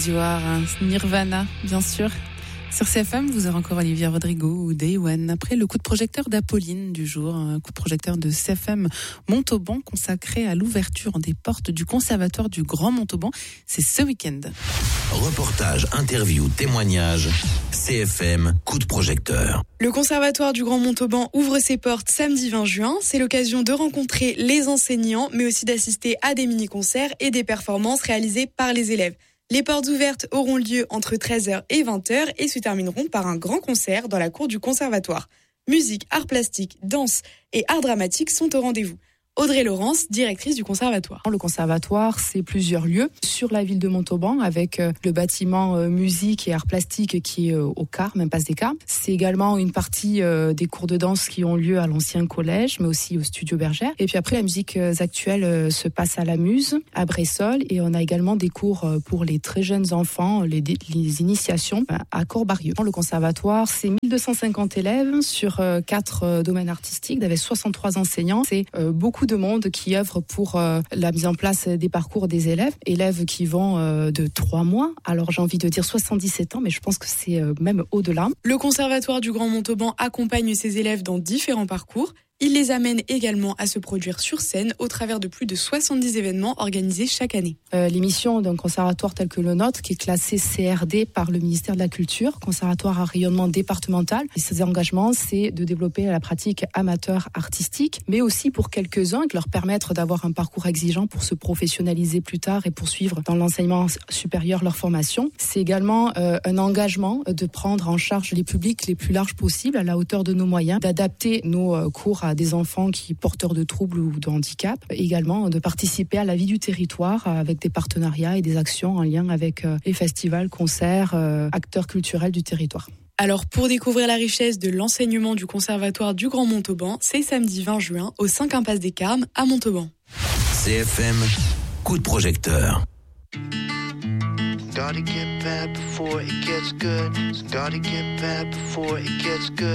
Nirvana, bien sûr. Sur CFM, vous aurez encore Olivia Rodrigo ou Day One. Après le coup de projecteur d'Apolline du jour, un coup de projecteur de CFM Montauban consacré à l'ouverture des portes du Conservatoire du Grand Montauban. C'est ce week-end. Reportage, interview, témoignage. CFM, coup de projecteur. Le Conservatoire du Grand Montauban ouvre ses portes samedi 20 juin. C'est l'occasion de rencontrer les enseignants, mais aussi d'assister à des mini-concerts et des performances réalisées par les élèves. Les portes ouvertes auront lieu entre 13h et 20h et se termineront par un grand concert dans la cour du Conservatoire. Musique, arts plastiques, danse et arts dramatiques sont au rendez-vous. Audrey Laurence, directrice du Conservatoire. Le Conservatoire, c'est plusieurs lieux sur la ville de Montauban avec le bâtiment musique et arts plastiques qui est au Car, même Passe des Cars. C'est également une partie des cours de danse qui ont lieu à l'ancien collège, mais aussi au Studio Bergère. Et puis après, la musique actuelle se passe à la Muse, à Bressol. Et on a également des cours pour les très jeunes enfants, les initiations à Corbarieux. Le Conservatoire, c'est 1250 élèves sur 4 domaines artistiques, avec 63 enseignants. C'est beaucoup de monde qui œuvre pour la mise en place des parcours des élèves qui vont de 3 mois. Alors j'ai envie de dire 77 ans, mais je pense que c'est même au-delà. Le Conservatoire du Grand Montauban accompagne ses élèves dans différents parcours. Il les amène également à se produire sur scène au travers de plus de 70 événements organisés chaque année. L'émission d'un conservatoire tel que le nôtre, qui est classé CRD par le ministère de la Culture, conservatoire à rayonnement départemental. Et ses engagements, c'est de développer la pratique amateur artistique, mais aussi pour quelques-uns, de leur permettre d'avoir un parcours exigeant pour se professionnaliser plus tard et poursuivre dans l'enseignement supérieur leur formation. C'est également un engagement de prendre en charge les publics les plus larges possibles, à la hauteur de nos moyens, d'adapter nos cours à des enfants qui porteurs de troubles ou de handicap, également de participer à la vie du territoire avec des partenariats et des actions en lien avec les festivals, concerts, acteurs culturels du territoire. Alors pour découvrir la richesse de l'enseignement du Conservatoire du Grand Montauban, c'est samedi 20 juin au 5 impasse des Carmes à Montauban. CFM, coup de projecteur. Gotta get bad before it gets good. Gotta get bad before it gets good.